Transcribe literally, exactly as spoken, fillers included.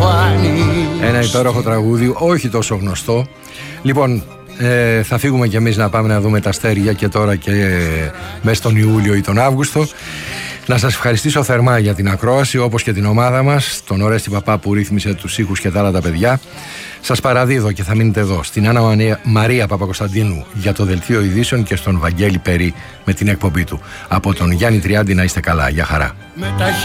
Ένα υπέροχο τραγούδι, όχι τόσο γνωστό. Λοιπόν, ε, θα φύγουμε κι εμείς να πάμε να δούμε τα αστέρια και τώρα και ε, μέσα στον Ιούλιο ή τον Αύγουστο. Να σας ευχαριστήσω θερμά για την ακρόαση, όπως και την ομάδα μας, τον Ορέστη Παπά που ρύθμισε τους ήχους και τα άλλα τα παιδιά. Σας παραδίδω και θα μείνετε εδώ στην Άννα Μαρία, Μαρία Παπακοσταντίνου για το Δελτίο Ειδήσεων και στον Βαγγέλη Περί με την εκπομπή του. Από τον Γιάννη Τριάντη να είστε καλά. Γεια χαρά.